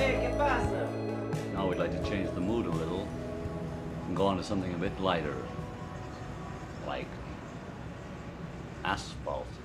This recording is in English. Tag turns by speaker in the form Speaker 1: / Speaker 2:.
Speaker 1: Now we'd like to change the mood a little and go on to something a bit lighter, like asphalt.